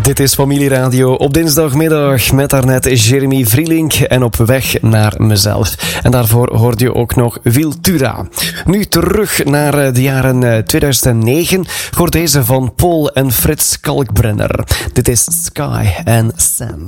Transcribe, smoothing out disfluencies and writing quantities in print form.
Dit is Familieradio op dinsdagmiddag met daarnet Jeremy Vrielink en Op weg naar mezelf. En daarvoor hoorde je ook nog Wiltura. Nu terug naar de jaren 2009 voor deze van Paul en Frits Kalkbrenner. Dit is Sky and Sand.